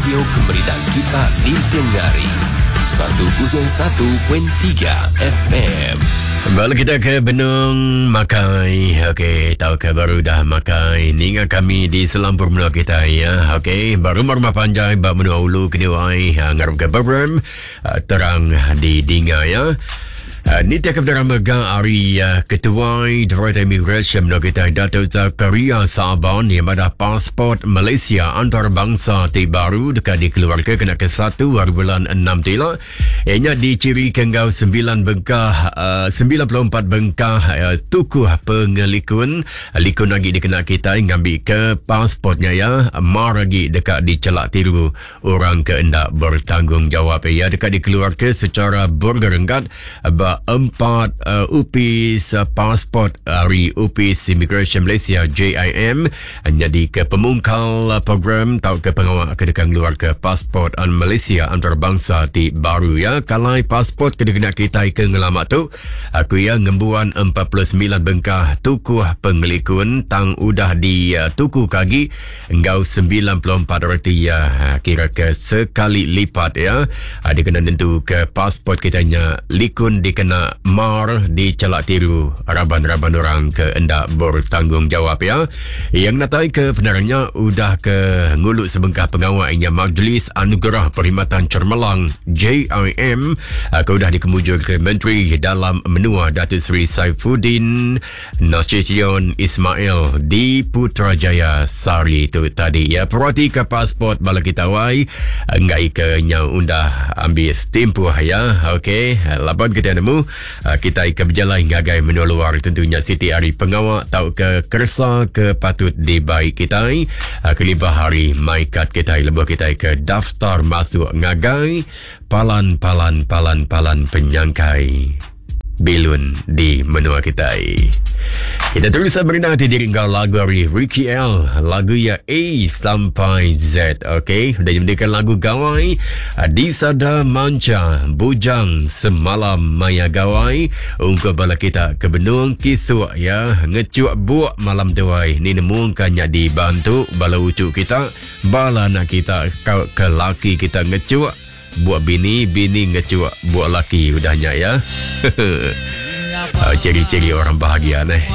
Radio Kemerdekaan kita ditengari 101.3 FM. Balik kita ke Benung Makai. Okey, tahu ke baru dah makai. Ningat kami di Selampur menua kita ya. Okey, baru rumah panjang bab menua ulu kini wai ngarap ke program terang di Dinga ya. Niti Kebenaran Megang Ari Ketua Director Immigration menua kita Datuk Zakaria Saban yang ada pasport Malaysia antarabangsa baru dekat dikeluarkan kena ke 1 hari bulan 6 tila. Ianya diciri kenggau 94 bengkah tukuh pengelikun likun lagi dikena kita ngambil ke pasportnya ya. Mar lagi dekat dicelak tiru orang keendak bertanggungjawab ya dekat dikeluarkan secara bergerenggat 4 UPIS pasport dari UPIS Immigration Malaysia JIM jadi ke pemungkal program tahu ke pengawal kedekan luar ke pasport Malaysia antarabangsa ti baru ya. Kalau pasport kedekan kita ke ngelamat tu aku ya ngembuan 49 bengkah tukuh pengelikun tang udah di tuku kagi engkau 94 reti ya kira ke sekali lipat ya. Dia kena tentu ke pasport kitanya likun dikena mar dicelak tiru raban-raban orang ke endak bertanggungjawab ya. Yang natai ke penarannya udah ke nguluk sebengkah pengawalnya Majlis Anugerah Perkhidmatan Cermelang JIM ke udah dikemujur ke Menteri Dalam Menua Datuk Seri Saifuddin Nasution Ismail di Putrajaya Sari itu tadi ya. Perhati ke pasport bala kita wai ngai ke nya undah ambil stimpu ya. Okey, lapan kita nemu kita akan berjalan gagai menua luar tentunya Siti Ari pengawal tahu ke kersa ke patut dibaik kita kelibah hari maikat kita lebih kita ke daftar masuk ngagai palan penyangkai belun di menua kita. Kita terus berinati diri kau lagu dari Ricky L. Lagu ya A sampai Z. Okey, dah jadikan lagu gawai di sada manca bujang semalam maya gawai ungkap bala kita ke benung kisuk ya ngecuak buak malam tuai ni nemungkannya dibantu bala ucuk kita bala nak kita kau ke laki kita ngecuak buat bini ngecuak buat laki udahnya ya. Ciri-ciri orang bahagia